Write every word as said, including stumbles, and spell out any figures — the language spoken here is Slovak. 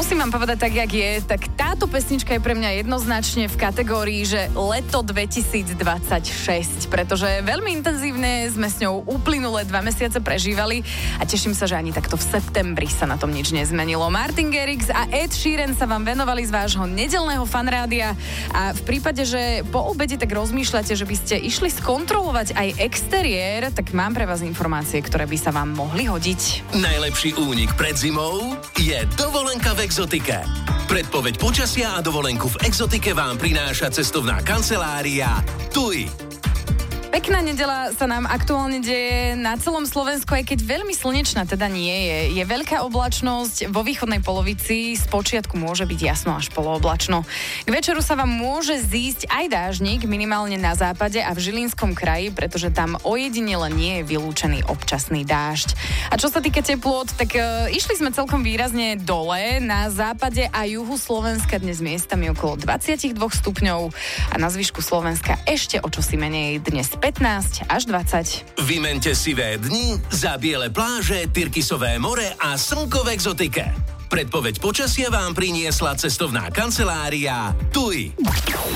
Musím vám povedať tak, jak je, tak táto pesnička je pre mňa jednoznačne v kategórii, že leto dvetisícdvadsaťšesť, pretože veľmi intenzívne sme s ňou uplynulé dva mesiace prežívali a teším sa, že ani takto v septembri sa na tom nič nezmenilo. Martin Garrix a Ed Sheeran sa vám venovali z vášho nedeľného fanrádia a v prípade, že po obede tak rozmýšľate, že by ste išli skontrolovať aj exteriér, tak mám pre vás informácie, ktoré by sa vám mohli hodiť. Najlepší únik pred zimou je dovolenka v Exotike. Predpoveď počasia a dovolenku v Exotike vám prináša cestovná kancelária TUI. Pekná nedeľa sa nám aktuálne deje na celom Slovensku, aj keď veľmi slnečná teda nie je. Je veľká oblačnosť, vo východnej polovici z počiatku môže byť jasno až polooblačno. K večeru sa vám môže zísť aj dážnik, minimálne na západe a v Žilinskom kraji, pretože tam ojedinele nie je vylúčený občasný dážď. A čo sa týka teplôt, tak e, išli sme celkom výrazne dole. Na západe a juhu Slovenska dnes miestami okolo dvadsaťdva stupňov a na zvyšku Slovenska ešte o čosi menej, dnes pätnásť až dvadsať. Vymente sivé dni za biele pláže, tyrkysové more a slnko v Exotike. Predpoveď počasia vám priniesla cestovná kancelária TUI.